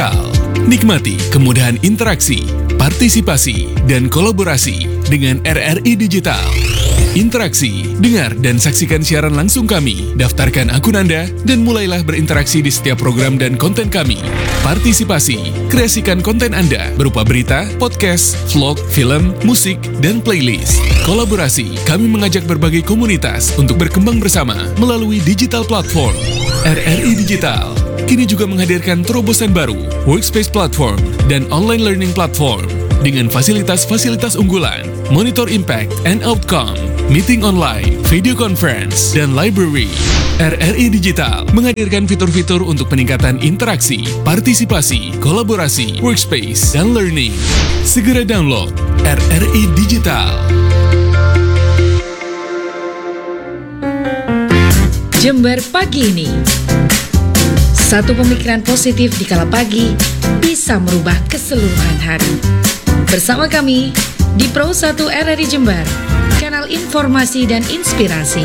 Digital. Nikmati kemudahan interaksi, partisipasi, dan kolaborasi dengan RRI Digital. Interaksi, dengar dan saksikan siaran langsung kami, daftarkan akun Anda, dan mulailah berinteraksi di setiap program dan konten kami. Partisipasi, kreasikan konten Anda berupa berita, podcast, vlog, film, musik, dan playlist. Kolaborasi, kami mengajak berbagai komunitas untuk berkembang bersama melalui digital platform. RRI Digital kini juga menghadirkan terobosan baru, workspace platform, dan online learning platform dengan fasilitas-fasilitas unggulan, monitor impact and outcome, meeting online, video conference, dan library. RRI Digital menghadirkan fitur-fitur untuk peningkatan interaksi, partisipasi, kolaborasi, workspace, dan learning. Segera download RRI Digital. Jember pagi ini. Satu pemikiran positif di kala pagi bisa merubah keseluruhan hari. Bersama kami di Pro 1 RRI Jember, kanal informasi dan inspirasi.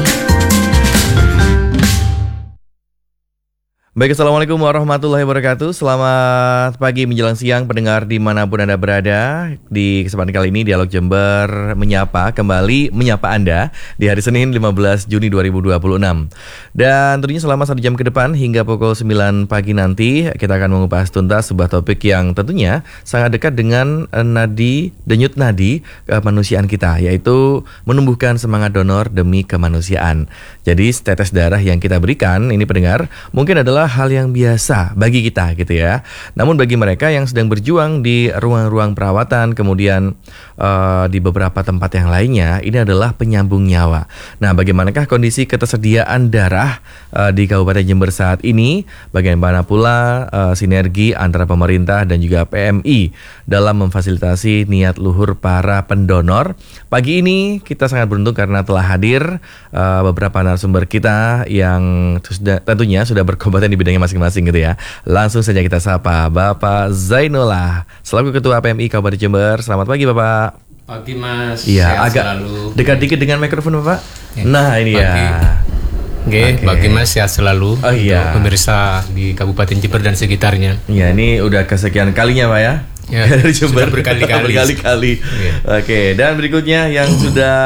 Baik, Assalamualaikum warahmatullahi wabarakatuh. Selamat pagi menjelang siang pendengar dimanapun Anda berada. Di kesempatan kali ini Dialog Jember kembali menyapa Anda di hari Senin 15 Juni 2026. Dan tentunya selama 1 jam ke depan hingga pukul 9 pagi nanti kita akan mengupas tuntas sebuah topik yang tentunya sangat dekat dengan denyut nadi kemanusiaan kita, yaitu menumbuhkan semangat donor demi kemanusiaan. Jadi tetes darah yang kita berikan ini pendengar mungkin adalah hal yang biasa bagi kita gitu ya. Namun bagi mereka yang sedang berjuang di ruang-ruang perawatan, kemudian di beberapa tempat yang lainnya, ini adalah penyambung nyawa. Nah, bagaimanakah kondisi ketersediaan darah di Kabupaten Jember saat ini? Bagaimana pula sinergi antara pemerintah dan juga PMI dalam memfasilitasi niat luhur para pendonor? Pagi ini kita sangat beruntung karena telah hadir beberapa narasumber kita yang tentunya sudah berkompeten di bidangnya masing-masing gitu ya. Langsung saja kita sapa Bapak Zainullah selaku Ketua PMI Kabupaten Jember. Selamat pagi Bapak. Pagi Mas. Iya, agak selalu. dekat dikit dengan mikrofon Bapak. Ya. Nah ini pagi. ya. Oke, bagi Mas sehat selalu. Oh iya. Untuk pemirsa di Kabupaten Jember dan sekitarnya. Iya, ini udah kesekian kalinya Pak ya. Ya, dari Jember sudah berkali-kali. Ya. Oke, dan berikutnya yang sudah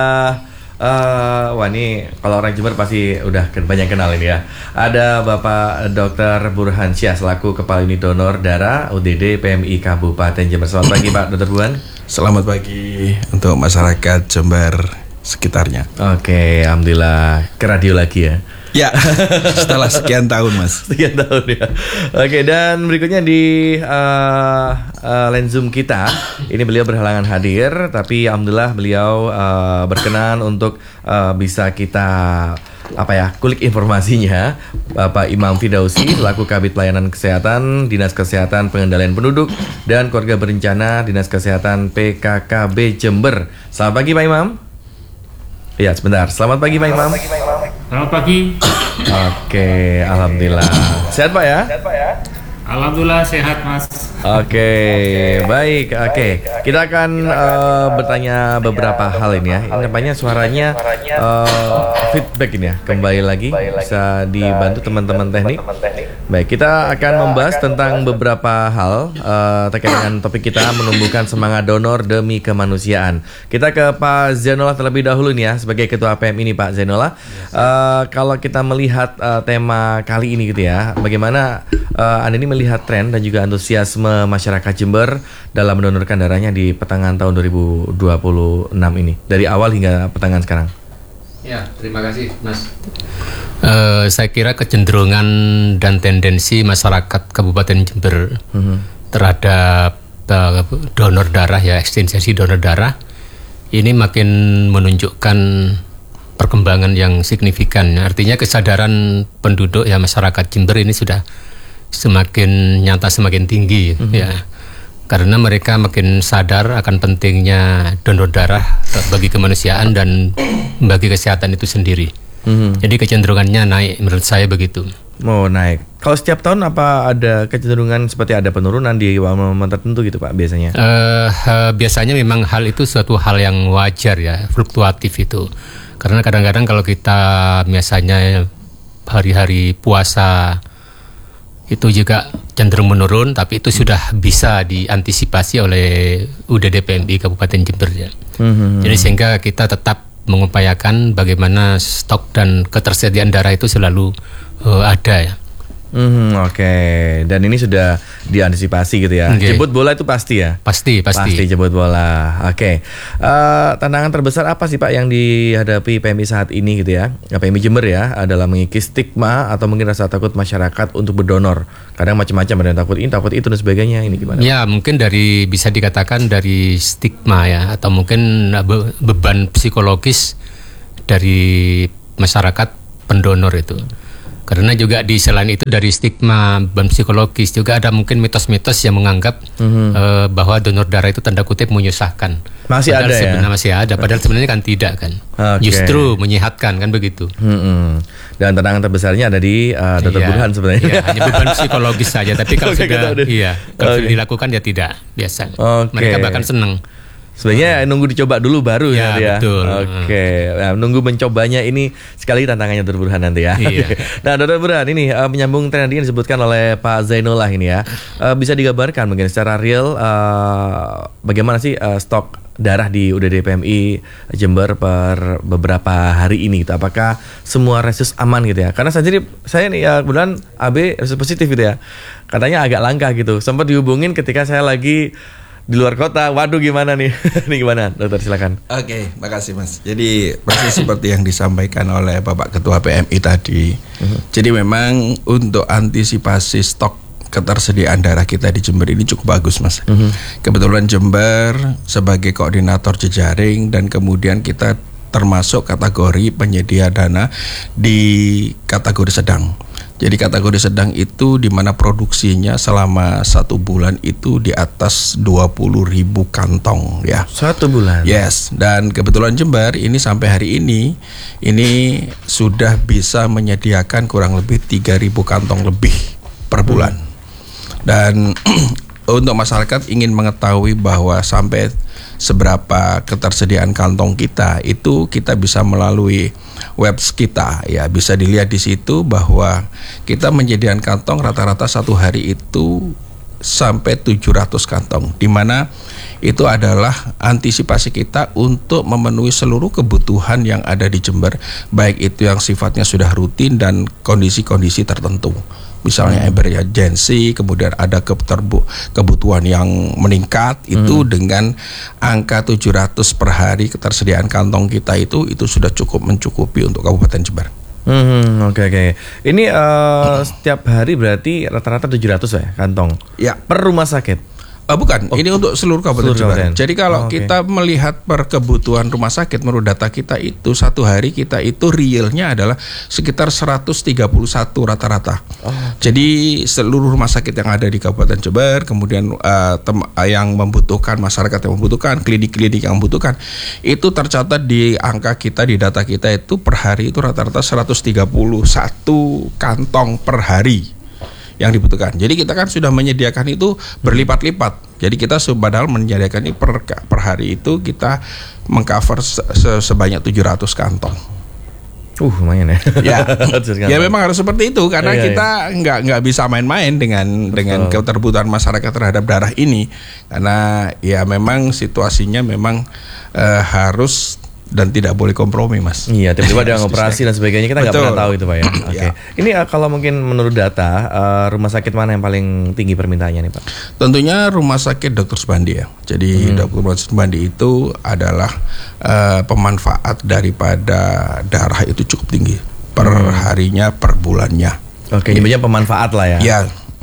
wah ini kalau orang Jember pasti udah banyak kenal ini ya. Ada Bapak Dr. Burhan Syah selaku Kepala Unit Donor Darah UDD PMI Kabupaten Jember. Selamat pagi Pak Dr. Burhan. Selamat pagi untuk masyarakat Jember sekitarnya. Oke, alhamdulillah ke radio lagi ya. Ya, setelah sekian tahun Mas. Sekian tahun ya. Oke, dan berikutnya di line Zoom kita, ini beliau berhalangan hadir, tapi alhamdulillah beliau berkenan untuk bisa kita kulik informasinya. Bapak Imam Fidausi selaku Kabid Pelayanan Kesehatan Dinas Kesehatan Pengendalian Penduduk dan Keluarga Berencana Dinas Kesehatan PKKB Jember. Selamat pagi Pak Imam. Ya, sebentar. Selamat pagi Pak Imam. Selamat pagi. Oke, alhamdulillah. Sehat Pak ya? Alhamdulillah sehat Mas. Oke, baik. Oke, kita akan bertanya beberapa hal ini ya. Ini nampaknya suaranya feedback ini ya. Kembali lagi bisa dibantu teman-teman teknik. Baik, kita akan membahas tentang beberapa hal terkait dengan topik kita menumbuhkan semangat donor demi kemanusiaan. Kita ke Pak Zainullah terlebih dahulu nih ya sebagai Ketua PM ini Pak Zainullah. Kalau kita melihat tema kali ini gitu ya, bagaimana Anda ini melihat tren dan juga antusiasme masyarakat Jember dalam mendonorkan darahnya di pertengahan tahun 2026 ini dari awal hingga pertengahan sekarang? Ya, terima kasih Mas. Saya kira kecenderungan dan tendensi masyarakat Kabupaten Jember terhadap donor darah ya, ekstensi donor darah ini makin menunjukkan perkembangan yang signifikan. Artinya kesadaran penduduk ya masyarakat Jember ini sudah semakin nyata, semakin tinggi ya. Karena mereka makin sadar akan pentingnya donor darah bagi kemanusiaan dan bagi kesehatan itu sendiri. Jadi kecenderungannya naik menurut saya begitu. Oh, naik. Kalau setiap tahun apa ada kecenderungan seperti ada penurunan di momen tertentu gitu Pak biasanya? Biasanya memang hal itu suatu hal yang wajar ya, fluktuatif itu. Karena kadang-kadang kalau kita biasanya hari-hari puasa itu juga cenderung menurun, tapi itu sudah bisa diantisipasi oleh UDD PMI Kabupaten Jember ya. Jadi sehingga kita tetap mengupayakan bagaimana stok dan ketersediaan darah itu selalu ada ya. Oke. Dan ini sudah diantisipasi gitu ya. Okay. Jemput bola itu pasti ya? Pasti. Pasti jemput bola. Oke. Tantangan terbesar apa sih Pak yang dihadapi PMI saat ini gitu ya? PMI Jember ya, adalah mengikis stigma atau mungkin rasa takut masyarakat untuk berdonor. Kadang macam-macam, ada yang takut ini, takut itu dan sebagainya. Ini gimana? Ya, mungkin bisa dikatakan dari stigma ya, atau mungkin beban psikologis dari masyarakat pendonor itu. Karena juga selain itu dari stigma dan psikologis juga ada mungkin mitos-mitos yang menganggap bahwa donor darah itu tanda kutip menyusahkan. Padahal sebenarnya masih ada. Padahal sebenarnya kan tidak kan. Justru menyehatkan kan begitu. Dan tantangan terbesarnya ada di Dr. Burhan sebenarnya. Iya, hanya beban psikologis saja. Tapi kalau sudah dilakukan ya tidak biasa. Mereka bahkan senang. Sebenarnya nunggu dicoba dulu baru ya. Betul. Oke. Nah, nunggu mencobanya ini sekali tantangannya Dr. Burhan nanti ya. Iya. Nah, Dr. Burhan ini menyambung tren yang disebutkan oleh Pak Zainullah ini ya. Bisa digambarkan mungkin secara real bagaimana sih stok darah di UDD PMI Jember per beberapa hari ini gitu. Apakah semua resus aman gitu ya? Karena saya nih ya kebetulan AB resus positif gitu ya. Katanya agak langka gitu. Sempat dihubungin ketika saya lagi di luar kota. Waduh, gimana nih? Ini gimana, dokter, silakan. Oke, makasih Mas. Jadi persis seperti yang disampaikan oleh Bapak Ketua PMI tadi. Jadi memang untuk antisipasi stok ketersediaan darah kita di Jember ini cukup bagus Mas. Kebetulan Jember sebagai koordinator jejaring dan kemudian kita termasuk kategori penyedia dana di kategori sedang. Jadi kategori sedang itu di mana produksinya selama 1 bulan itu di atas 20.000 kantong ya. 1 bulan? Yes, dan kebetulan Jember ini sampai hari ini sudah bisa menyediakan kurang lebih 3.000 kantong lebih per bulan. Dan untuk masyarakat ingin mengetahui bahwa sampai seberapa ketersediaan kantong kita itu kita bisa melalui web kita ya, bisa dilihat di situ bahwa kita menyediakan kantong rata-rata 1 hari itu sampai 700 kantong, di mana itu adalah antisipasi kita untuk memenuhi seluruh kebutuhan yang ada di Jember, baik itu yang sifatnya sudah rutin dan kondisi-kondisi tertentu. Misalnya emergency, kemudian ada kebutuhan yang meningkat, itu dengan angka 700 per hari ketersediaan kantong kita itu sudah cukup mencukupi untuk Kabupaten Jember. Oke. Ini setiap hari berarti rata-rata 700 ya kantong? Ya. Per rumah sakit? Bukan, ini untuk seluruh Kabupaten Jember. Jadi kalau kita melihat per kebutuhan rumah sakit, menurut data kita itu 1 hari kita itu realnya adalah sekitar 131 rata-rata. Jadi seluruh rumah sakit yang ada di Kabupaten Jember, kemudian yang membutuhkan, masyarakat yang membutuhkan, klinik-klinik yang membutuhkan, itu tercatat di angka kita, di data kita itu per hari itu rata-rata 131 kantong per hari yang dibutuhkan. Jadi kita kan sudah menyediakan itu berlipat-lipat. Jadi kita padahal menyediakan ini per hari itu kita mengcover sebanyak 700 kantong. Lumayan ya. Ya memang harus seperti itu karena kita nggak bisa main-main dengan keterbutuhan masyarakat terhadap darah ini, karena ya memang situasinya memang harus dan tidak boleh kompromi Mas. Iya, tiba-tiba ada operasi dan sebagainya, kita nggak pernah tahu itu Pak ya. Oke. Ini kalau mungkin menurut data rumah sakit mana yang paling tinggi permintaannya nih Pak? Tentunya Rumah Sakit Dr. Subandi ya. Jadi Dr. Subandi itu adalah pemanfaat daripada darah itu cukup tinggi per harinya, per bulannya. Oke, nyebutnya pemanfaat lah ya. Ya.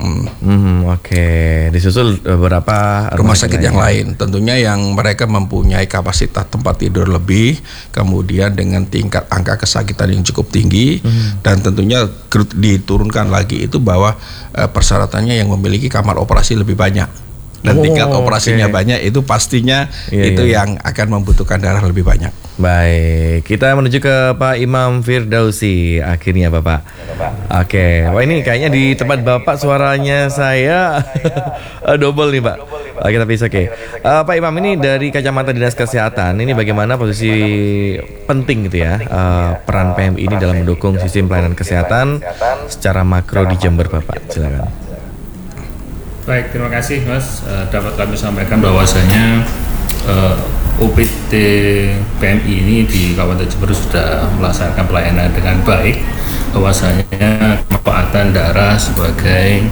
Oke. Disusul beberapa rumah sakit yang lain. Tentunya yang mereka mempunyai kapasitas tempat tidur lebih, kemudian dengan tingkat angka kesakitan yang cukup tinggi, dan tentunya diturunkan lagi itu bahwa persyaratannya yang memiliki kamar operasi lebih banyak. Dan tingkat operasinya banyak, itu pastinya yang akan membutuhkan darah lebih banyak. Baik, kita menuju ke Pak Imam Firdausi akhirnya Bapak. Oke, Pak ini kayaknya di tempat Bapak suaranya saya double nih Pak. Oke, tapi oke. Pak Imam, ini dari kacamata Dinas Kesehatan, ini bagaimana posisi penting gitu ya peran PMI ini dalam mendukung sistem pelayanan kesehatan secara makro di Jember, Bapak? Silakan. Baik, terima kasih Mas. Dapat kami sampaikan bahwasanya UPT PMI ini di Kabupaten Jember sudah melaksanakan pelayanan dengan baik. Bahwasanya pemanfaatan darah sebagai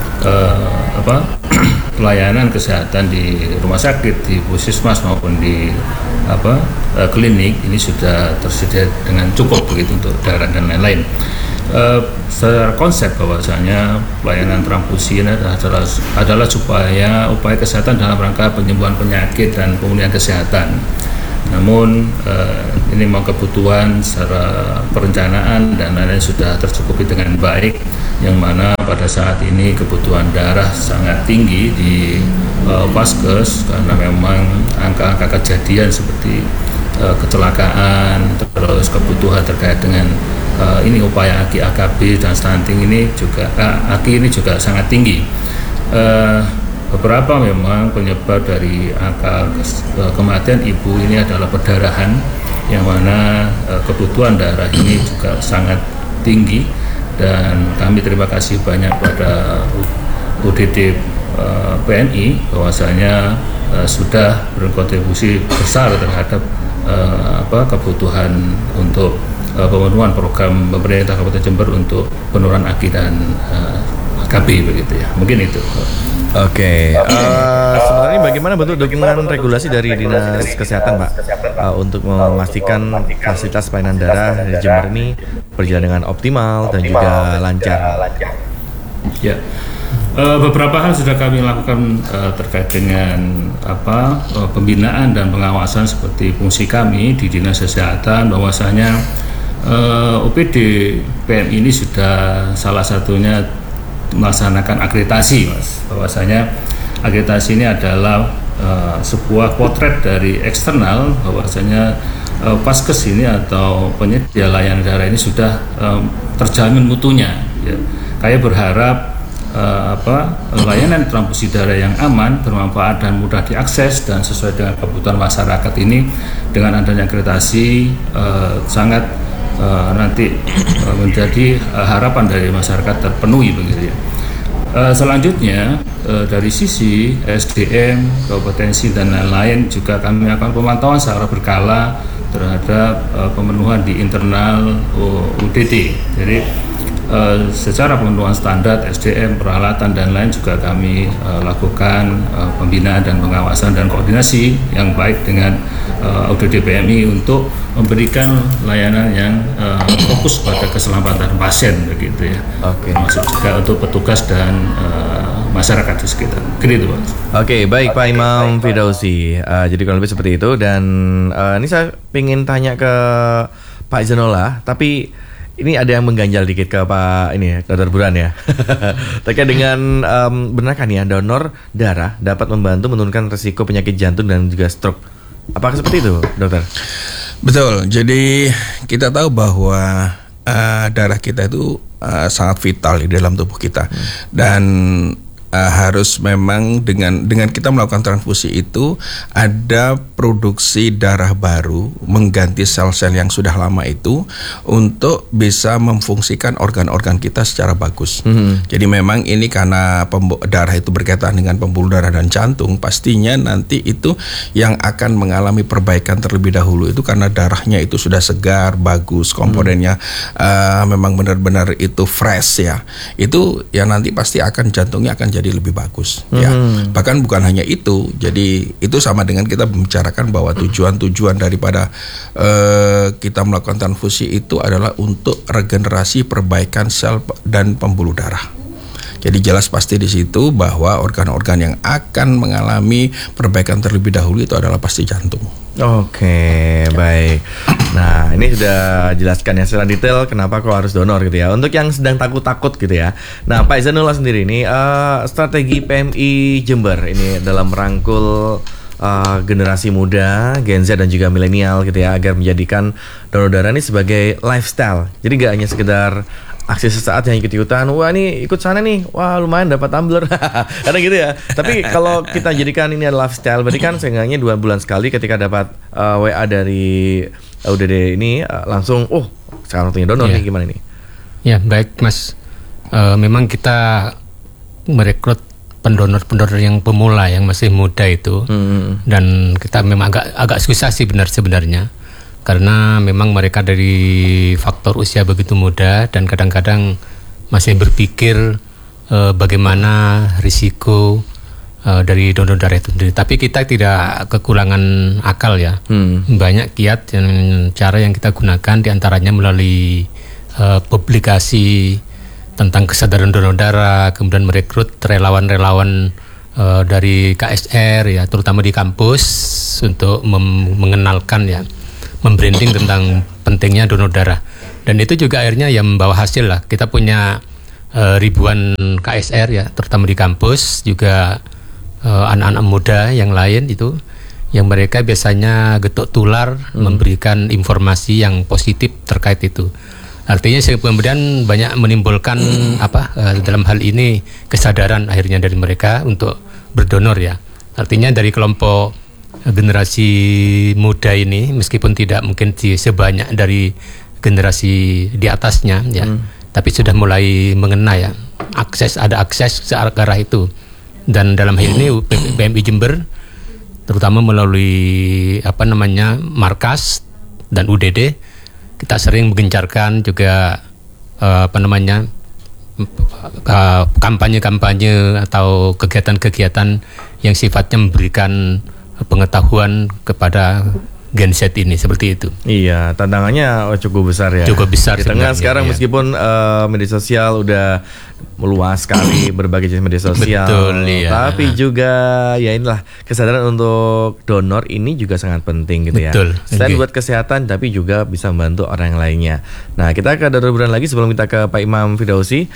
pelayanan kesehatan di rumah sakit, di puskesmas maupun di klinik ini sudah tersedia dengan cukup begitu untuk darah dan lain-lain. Secara konsep bahwasanya pelayanan transfusi ini adalah upaya kesehatan dalam rangka penyembuhan penyakit dan pemulihan kesehatan. Namun ini memang kebutuhan secara perencanaan dan lain-lain sudah tercukupi dengan baik, yang mana pada saat ini kebutuhan darah sangat tinggi di Paskes karena memang angka-angka kejadian seperti kecelakaan, terus kebutuhan terkait dengan ini upaya AKI AKB dan stunting ini juga AKI ini juga sangat tinggi. Beberapa memang penyebab dari angka kematian ibu ini adalah perdarahan, yang mana kebutuhan darah ini juga sangat tinggi, dan kami terima kasih banyak pada UDD PMI bahwasanya sudah berkontribusi besar terhadap kebutuhan untuk pemenuhan program pemerintah Kabupaten Jember untuk penurunan AKI dan AKB begitu ya. Mungkin itu. Oke. Sebenarnya bagaimana bentuk dukungan regulasi dari Dinas Kesehatan, Pak, untuk memastikan fasilitas pelayanan darah di Jember ini berjalan dengan optimal dan juga lancar? Ya. Beberapa hal sudah kami lakukan terkait dengan pembinaan dan pengawasan seperti fungsi kami di Dinas Kesehatan, bahwasanya UPD PMI ini sudah salah satunya melaksanakan akreditasi, Mas. Bahwasanya akreditasi ini adalah sebuah potret dari eksternal bahwasanya Paskes ini atau penyedia layanan darah ini sudah terjamin mutunya. Ya. Kami berharap layanan transfusi darah yang aman, bermanfaat dan mudah diakses dan sesuai dengan kebutuhan masyarakat ini dengan adanya akreditasi sangat nanti menjadi harapan dari masyarakat terpenuhi begitu ya. Selanjutnya dari sisi SDM, kompetensi dan lain-lain juga kami akan pemantauan secara berkala terhadap pemenuhan di internal UDD. Jadi secara pemenuhan standar SDM, peralatan dan lain juga kami lakukan pembinaan dan pengawasan dan koordinasi yang baik dengan UDD PMI untuk memberikan layanan yang fokus pada keselamatan pasien begitu ya. Oke. Termasuk juga untuk petugas dan masyarakat di sekitar. Gitu, Pak. Oke, baik Pak Imam Fidausi. Jadi kurang lebih seperti itu, dan ini saya ingin tanya ke Pak Zainullah, tapi ini ada yang mengganjal dikit ke Pak ini Dr. Buran ya. Terkait dengan benar kan ya donor darah dapat membantu menurunkan risiko penyakit jantung dan juga stroke. Apakah seperti itu, Dokter? Betul. Jadi kita tahu bahwa darah kita itu sangat vital di dalam tubuh kita, dan harus memang dengan kita melakukan transfusi itu ada produksi darah baru mengganti sel-sel yang sudah lama itu untuk bisa memfungsikan organ-organ kita secara bagus. Jadi memang ini karena darah itu berkaitan dengan pembuluh darah dan jantung, pastinya nanti itu yang akan mengalami perbaikan terlebih dahulu itu karena darahnya itu sudah segar, bagus, komponennya memang benar-benar itu fresh ya. Itu ya nanti pasti akan jantungnya akan jadi lebih bagus ya. Bahkan bukan hanya itu, jadi itu sama dengan kita membicarakan bahwa tujuan-tujuan daripada kita melakukan transfusi itu adalah untuk regenerasi, perbaikan sel dan pembuluh darah. Jadi jelas pasti di situ bahwa organ-organ yang akan mengalami perbaikan terlebih dahulu itu adalah pasti jantung. Oke, baik. Nah, ini sudah jelaskan ya secara detail kenapa kok harus donor gitu ya. Untuk yang sedang takut-takut gitu ya. Nah, Pak Zainullah sendiri ini strategi PMI Jember ini dalam merangkul generasi muda, Gen Z dan juga milenial gitu ya, agar menjadikan donor darah ini sebagai lifestyle. Jadi gak hanya sekedar aksi sesaat yang ikut-ikutan, wah ini ikut sana nih, wah lumayan dapat tumbler, kadang gitu ya. Tapi kalau kita jadikan ini adalah lifestyle, berarti kan seenggaknya 2 bulan sekali ketika dapat WA dari UDD ini langsung, sekarang waktunya donor nih, gimana nih? Ya baik Mas, memang kita merekrut pendonor-pendonor yang pemula, yang masih muda itu, dan kita memang agak susah sih sebenarnya. Karena memang mereka dari faktor usia begitu muda dan kadang-kadang masih berpikir bagaimana risiko dari donor darah itu sendiri. Tapi kita tidak kekurangan akal ya. Banyak kiat dan cara yang kita gunakan, diantaranya melalui publikasi tentang kesadaran donor darah, kemudian merekrut relawan-relawan dari KSR ya, terutama di kampus untuk mengenalkan ya, membranding tentang pentingnya donor darah. Dan itu juga akhirnya yang membawa hasil lah. Kita punya ribuan KSR ya, terutama di kampus, juga anak-anak muda yang lain itu, yang mereka biasanya getok tular memberikan informasi yang positif terkait itu. Artinya kemudian banyak menimbulkan dalam hal ini kesadaran akhirnya dari mereka untuk berdonor ya. Artinya dari kelompok generasi muda ini, meskipun tidak mungkin sebanyak dari generasi di atasnya ya, tapi sudah mulai mengenal ya, ada akses ke arah itu. Dan dalam hal ini PMI Jember terutama melalui markas dan UDD, kita sering menggencarkan juga kampanye-kampanye atau kegiatan-kegiatan yang sifatnya memberikan pengetahuan kepada Gen Z ini, seperti itu. Iya, tantangannya cukup besar ya. Cukup besar di tengah sekarang ya. Meskipun media sosial udah meluas sekali, berbagai jenis media sosial. Betul, iya. Tapi juga ya inilah, kesadaran untuk donor ini juga sangat penting gitu ya. Betul. Selain buat kesehatan, tapi juga bisa membantu orang yang lainnya. Nah, kita ke donor beneran lagi sebelum kita ke Pak Imam Fidausi.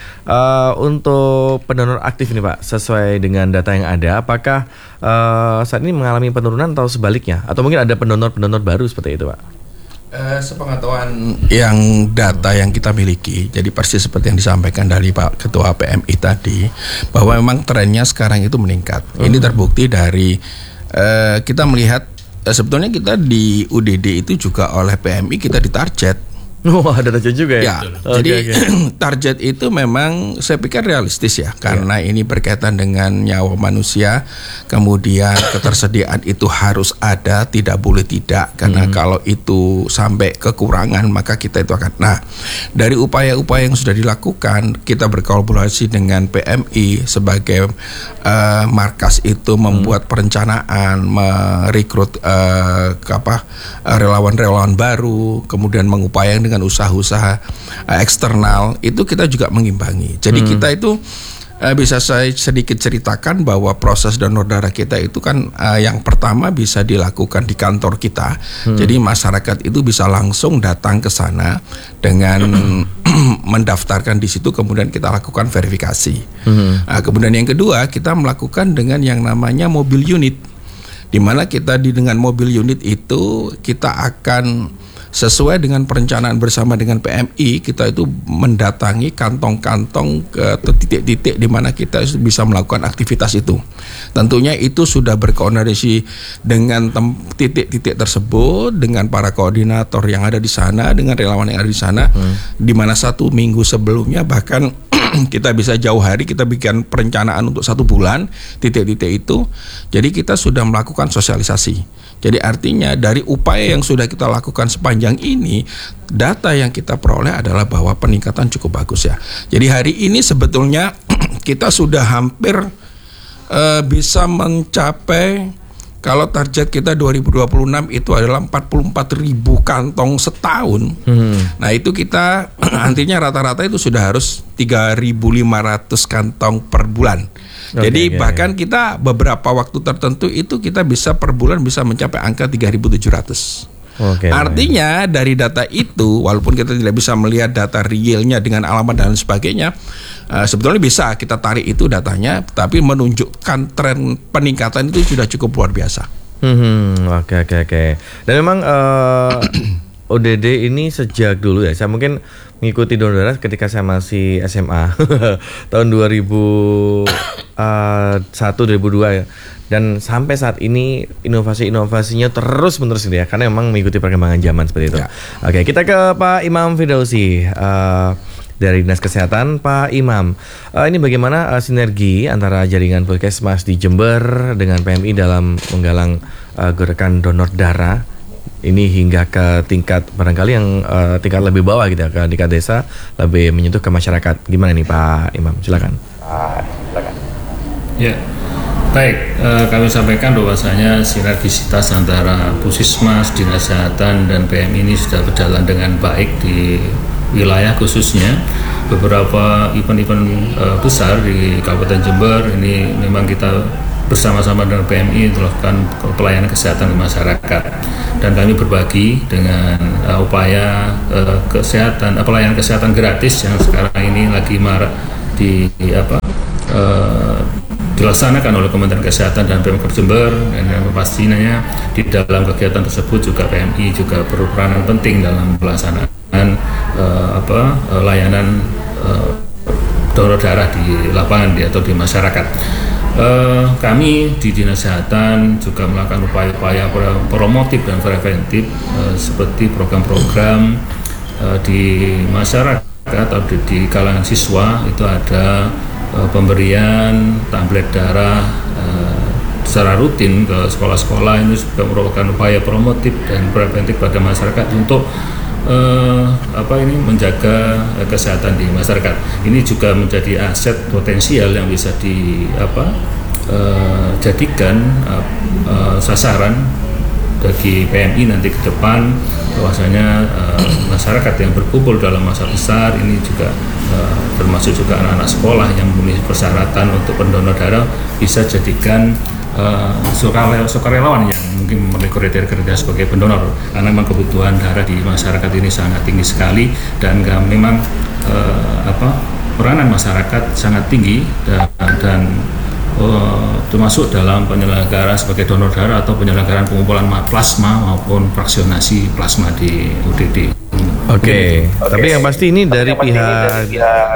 Untuk pendonor aktif ini Pak, sesuai dengan data yang ada, apakah saat ini mengalami penurunan atau sebaliknya? Atau mungkin ada pendonor baru seperti itu Pak? Sepengetahuan yang data yang kita miliki, jadi persis seperti yang disampaikan dari Pak Ketua PMI tadi, bahwa memang trennya sekarang itu meningkat. Ini terbukti dari kita melihat sebetulnya kita di UDD itu juga oleh PMI kita ditarget. Wah, ada target juga ya. Jadi target itu memang saya pikir realistis ya, karena ini berkaitan dengan nyawa manusia. Kemudian ketersediaan itu harus ada, tidak boleh tidak, karena kalau itu sampai kekurangan maka kita itu akan. Nah, dari upaya-upaya yang sudah dilakukan, kita berkolaborasi dengan PMI sebagai markas itu membuat perencanaan, merekrut relawan-relawan baru, kemudian mengupayakan dengan usaha-usaha eksternal, itu kita juga mengimbangi. Jadi kita itu bisa saya sedikit ceritakan bahwa proses donor darah kita itu kan yang pertama bisa dilakukan di kantor kita. Jadi masyarakat itu bisa langsung datang ke sana dengan mendaftarkan di situ, kemudian kita lakukan verifikasi. Kemudian yang kedua, kita melakukan dengan yang namanya mobil unit, di mana kita dengan mobil unit itu kita akan sesuai dengan perencanaan bersama dengan PMI, kita itu mendatangi kantong-kantong ke titik-titik di mana kita bisa melakukan aktivitas itu. Tentunya itu sudah berkoordinasi dengan titik-titik tersebut, dengan para koordinator yang ada di sana, dengan relawan yang ada di sana, di mana 1 minggu sebelumnya bahkan kita bisa jauh hari kita bikin perencanaan untuk 1 bulan titik-titik itu. Jadi kita sudah melakukan sosialisasi. Jadi artinya dari upaya yang sudah kita lakukan sepanjang ini, data yang kita peroleh adalah bahwa peningkatan cukup bagus ya. Jadi hari ini sebetulnya kita sudah hampir bisa mencapai, kalau target kita 2026 itu adalah 44.000 kantong setahun. Nah itu kita artinya rata-rata itu sudah harus 3.500 kantong per bulan. Jadi bahkan kita beberapa waktu tertentu itu kita bisa per bulan bisa mencapai angka 3.700. Artinya dari data itu, walaupun kita tidak bisa melihat data realnya dengan alamat dan sebagainya, sebetulnya bisa kita tarik itu datanya, tapi menunjukkan tren peningkatan itu sudah cukup luar biasa. Oke. Dan memang ODD ini sejak dulu ya. Saya mungkin mengikuti donor darah ketika saya masih SMA tahun 2001 2002 ya. Dan sampai saat ini inovasinya terus menerus gitu ya, karena memang mengikuti perkembangan zaman seperti itu. Ya. Oke, kita ke Pak Imam Firdausi dari Dinas Kesehatan. Pak Imam, ini bagaimana sinergi antara jaringan Puskesmas di Jember dengan PMI dalam menggalang gerakan donor darah ini hingga ke tingkat barangkali yang tingkat lebih bawah gitu ya, ke tingkat desa, lebih menyentuh ke masyarakat. Gimana nih Pak Imam? Silakan. Ya. Baik, kami sampaikan bahwasanya sinergisitas antara Puskesmas, Dinas Kesehatan, dan PMI ini sudah berjalan dengan baik di wilayah khususnya. Beberapa event-event besar di Kabupaten Jember ini memang kita bersama-sama dengan PMI melakukan pelayanan kesehatan ke masyarakat, dan kami berbagi dengan upaya pelayanan kesehatan gratis yang sekarang ini lagi marak dilaksanakan oleh Kementerian Kesehatan dan Pemkab Jember, dan yang pastinya di dalam kegiatan tersebut juga PMI juga berperan penting dalam pelaksanaan layanan donor darah di lapangan atau di masyarakat. Kami di Dinas Kesehatan juga melakukan upaya-upaya promotif dan preventif seperti program-program di masyarakat atau di kalangan siswa. Itu ada pemberian tablet darah secara rutin ke sekolah-sekolah. Ini juga merupakan upaya promotif dan preventif pada masyarakat untuk menjaga kesehatan di masyarakat. Ini juga menjadi aset potensial yang bisa jadikan sasaran bagi PMI nanti ke depan, bahwasanya masyarakat yang berkumpul dalam masa besar ini juga termasuk juga anak-anak sekolah yang memenuhi persyaratan untuk pendonor darah bisa jadikan sukarelawan yang mungkin memenuhi kriteria sebagai pendonor, karena memang kebutuhan darah di masyarakat ini sangat tinggi sekali, dan memang peranan masyarakat sangat tinggi dan termasuk dalam penyelenggaraan sebagai donor darah atau penyelenggaraan pengumpulan plasma maupun fraksionasi plasma di UDD. Oke. Tapi yang pasti ini dari pihak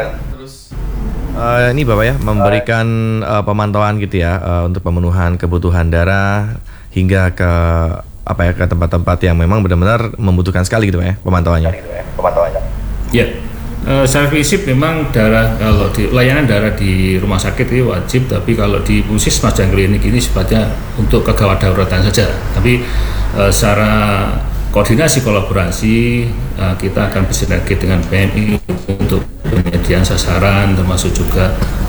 ini Bapak ya memberikan pemantauan gitu ya untuk pemenuhan kebutuhan darah hingga ke ke tempat-tempat yang memang benar-benar membutuhkan sekali gitu ya pemantauannya. Ya. Secara prinsip memang kalau di layanan darah di rumah sakit itu wajib, tapi kalau di Puskesmas dan klinik ini sifatnya untuk kegawat dauratan saja. Tapi secara koordinasi kolaborasi kita akan bersinergi dengan PMI untuk penyediaan sasaran, termasuk juga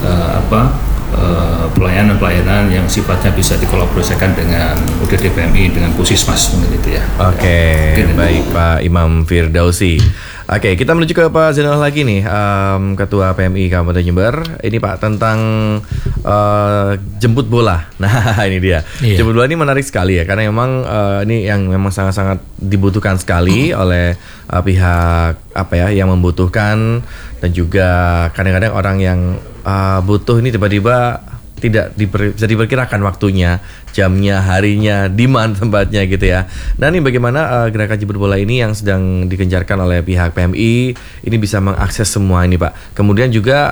pelayanan-pelayanan yang sifatnya bisa dikolaborasikan dengan UDD PMI dengan Puskesmas mungkin itu ya. Oke, baik Pak Imam Firdausi. Oke, kita menuju ke Pak Zainal lagi nih, Ketua PMI Kabupaten Jember. Ini Pak tentang jemput bola. Nah ini dia. Jemput bola ini menarik sekali ya, karena memang ini yang memang sangat-sangat dibutuhkan sekali oleh pihak yang membutuhkan, dan juga kadang-kadang orang yang butuh ini tiba-tiba tidak bisa diperkirakan waktunya, jamnya, harinya, di mana tempatnya gitu ya. Nah ini bagaimana gerakan jemput bola ini yang sedang digencarkan oleh pihak PMI ini bisa mengakses semua ini Pak. Kemudian juga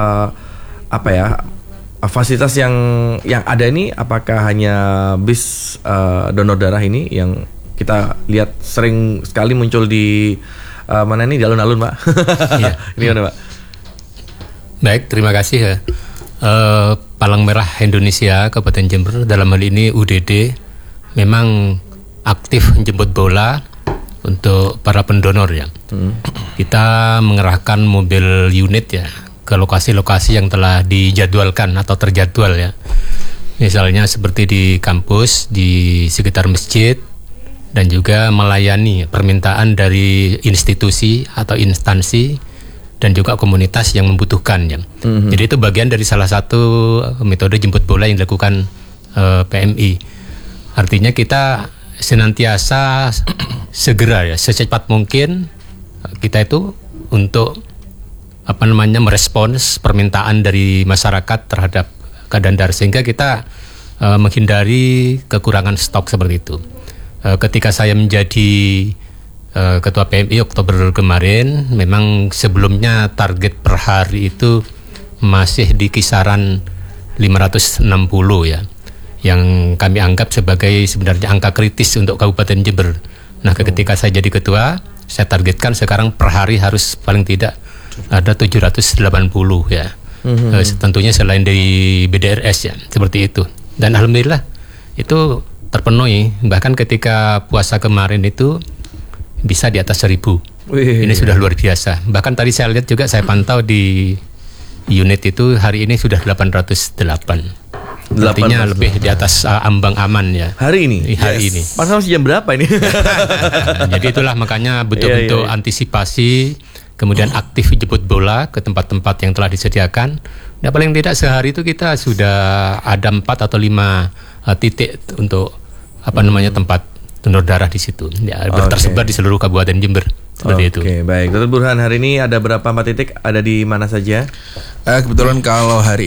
fasilitas yang ada ini apakah hanya bis donor darah ini yang kita lihat sering sekali muncul di di alun-alun Pak. Iya. Ini mana Pak? Baik, terima kasih ya. Palang Merah Indonesia Kabupaten Jember dalam hal ini UDD memang aktif menjemput bola untuk para pendonor ya. Kita mengerahkan mobil unit ya ke lokasi-lokasi yang telah dijadwalkan atau terjadwal ya. Misalnya seperti di kampus, di sekitar masjid, dan juga melayani permintaan dari institusi atau instansi dan juga komunitas yang membutuhkan ya. Jadi itu bagian dari salah satu metode jemput bola yang dilakukan PMI. Artinya kita senantiasa segera ya, secepat mungkin kita itu untuk merespons permintaan dari masyarakat terhadap keadaan darah, sehingga kita menghindari kekurangan stok seperti itu. Ketika saya menjadi Ketua PMI Oktober kemarin, memang sebelumnya target per hari itu masih di kisaran 560 ya, yang kami anggap sebagai sebenarnya angka kritis untuk Kabupaten Jember. Nah, ketika saya jadi ketua, saya targetkan sekarang per hari harus paling tidak ada 780 ya. Tentunya selain dari BDRS ya, seperti itu. Dan alhamdulillah itu terpenuhi. Bahkan ketika puasa kemarin itu bisa di atas 1000. Ini sudah luar biasa. Bahkan tadi saya lihat juga, saya pantau di unit itu hari ini sudah 808. Artinya lebih di atas ambang aman ya. Hari ini? Hari ini. Pasal masih jam berapa ini? Jadi itulah makanya betul-betul antisipasi, kemudian aktif jemput bola ke tempat-tempat yang telah disediakan. Nah, paling tidak sehari itu kita sudah ada 4 atau 5 titik untuk tempat donor darah di situ. Ya, tersebar di seluruh Kabupaten Jember. Seperti itu. Oke, baik. Dr. Burhan, hari ini ada berapa titik? Ada di mana saja? Kebetulan kalau hari